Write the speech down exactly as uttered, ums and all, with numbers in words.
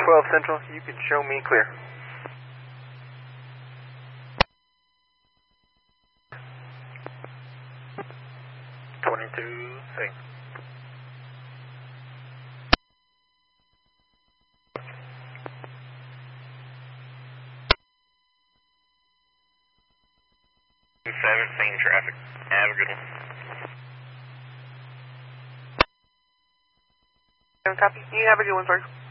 twelve Central, you can show me clear. twenty-two, six. seven, same traffic. Have a good one. Copy. You have a good one, sir.